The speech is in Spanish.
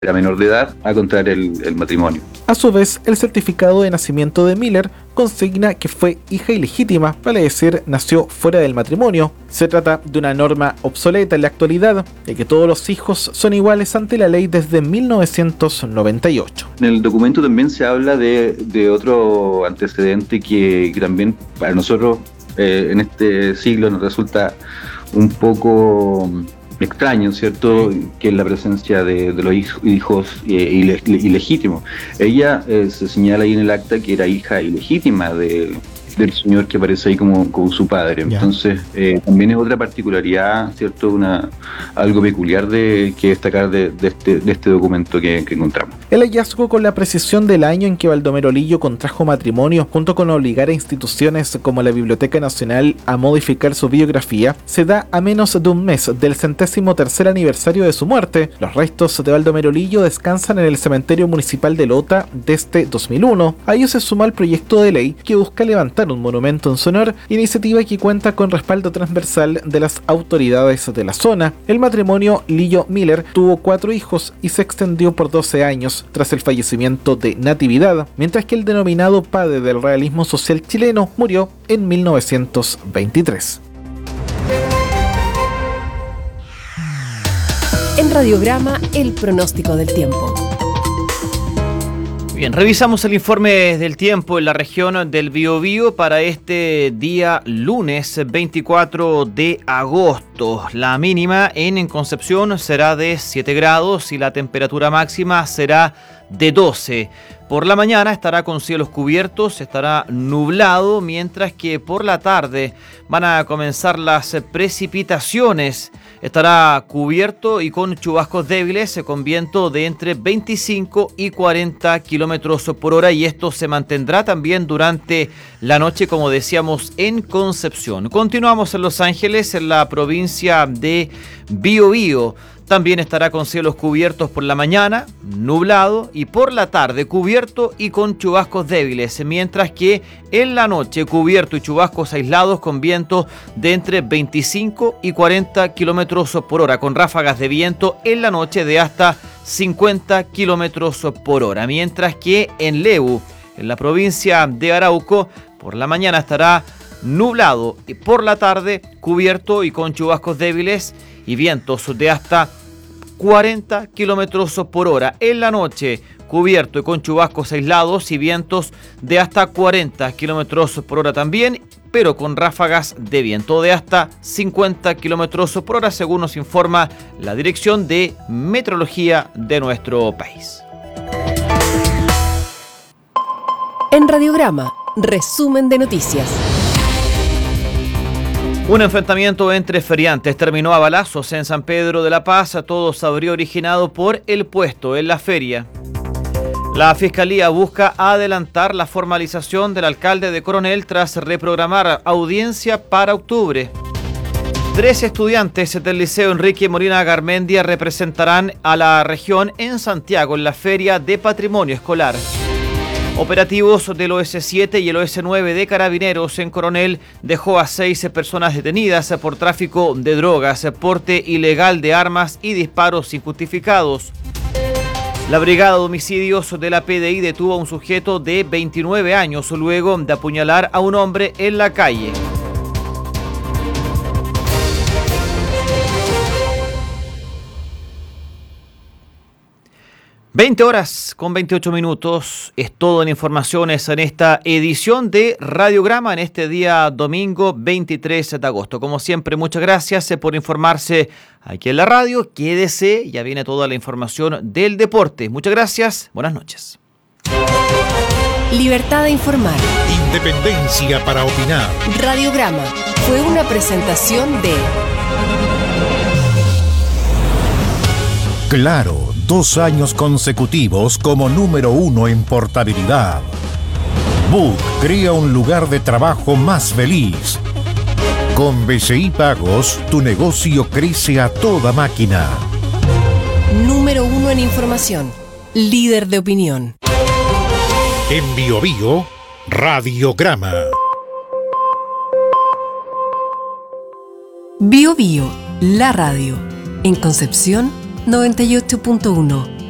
era menor de edad a contraer el matrimonio. A su vez, el certificado de nacimiento de Miller consigna que fue hija ilegítima, vale decir, nació fuera del matrimonio. Se trata de una norma obsoleta en la actualidad, ya que todos los hijos son iguales ante la ley desde 1998. En el documento también se habla de otro antecedente que también para nosotros en este siglo nos resulta un poco extraño, ¿cierto? Que es la presencia de los hijos ilegítimos. Ella se señala ahí en el acta que era hija ilegítima del señor que aparece ahí como su padre. Ya. Entonces, también es otra particularidad, ¿cierto? Algo peculiar que destacar de este documento que encontramos. El hallazgo con la precisión del año en que Baldomero Lillo contrajo matrimonio, junto con obligar a instituciones como la Biblioteca Nacional a modificar su biografía, se da a menos de un mes del 103º aniversario de su muerte. Los restos de Baldomero Lillo descansan en el cementerio municipal de Lota desde 2001. A ello se suma el proyecto de ley que busca levantar un monumento en su honor, iniciativa que cuenta con respaldo transversal de las autoridades de la zona. El matrimonio Lillo-Miller tuvo 4 hijos y se extendió por 12 años tras el fallecimiento de Natividad, mientras que el denominado padre del realismo social chileno murió en 1923. En Radiograma, el pronóstico del tiempo. Bien, revisamos el informe del tiempo en la región del Biobío para este día lunes 24 de agosto. La mínima en Concepción será de 7 grados y la temperatura máxima será de 12. Por la mañana estará con cielos cubiertos, estará nublado, mientras que por la tarde van a comenzar las precipitaciones. Estará cubierto y con chubascos débiles, con viento de entre 25 y 40 kilómetros por hora, y esto se mantendrá también durante la noche, como decíamos, en Concepción. Continuamos en Los Ángeles, en la provincia de Biobío. También estará con cielos cubiertos por la mañana, nublado, y por la tarde cubierto y con chubascos débiles, mientras que en la noche cubierto y chubascos aislados con viento de entre 25 y 40 kilómetros por hora, con ráfagas de viento en la noche de hasta 50 kilómetros por hora, mientras que en Lebu, en la provincia de Arauco, por la mañana estará nublado y por la tarde cubierto y con chubascos débiles y vientos de hasta 40 kilómetros por hora. En la noche, cubierto y con chubascos aislados y vientos de hasta 40 kilómetros por hora también, pero con ráfagas de viento de hasta 50 kilómetros por hora, según nos informa la Dirección de Meteorología de nuestro país. En Radiograma, resumen de noticias. Un enfrentamiento entre feriantes terminó a balazos en San Pedro de la Paz. Todo se habría originado por el puesto en la feria. La Fiscalía busca adelantar la formalización del alcalde de Coronel tras reprogramar audiencia para octubre. 3 estudiantes del Liceo Enrique Molina Garmendia representarán a la región en Santiago en la Feria de Patrimonio Escolar. Operativos del OS7 y el OS9 de Carabineros en Coronel dejó a 6 personas detenidas por tráfico de drogas, porte ilegal de armas y disparos injustificados. La Brigada de Homicidios de la PDI detuvo a un sujeto de 29 años luego de apuñalar a un hombre en la calle. (20:28) es todo en informaciones en esta edición de Radiograma en este día domingo 23 de agosto. Como siempre, muchas gracias por informarse aquí en la radio. Quédese, ya viene toda la información del deporte. Muchas gracias, buenas noches. Libertad de informar. Independencia para opinar. Radiograma fue una presentación de Claro, 2 años consecutivos como número 1 en portabilidad. Book crea un lugar de trabajo más feliz. Con BCI Pagos, tu negocio crece a toda máquina. número 1 en información. Líder de opinión. En Biobío, Radiograma. Biobío, la radio. En Concepción, 98.1.